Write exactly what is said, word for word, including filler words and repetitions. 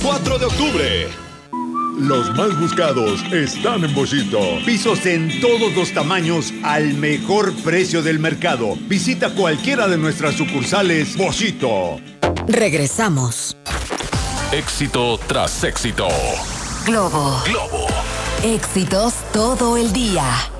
cuatro de octubre. Los más buscados están en Boschito. Pisos en todos los tamaños al mejor precio del mercado. Visita cualquiera de nuestras sucursales Boschito. Regresamos. Éxito tras éxito. Globo. Globo. Éxitos todo el día.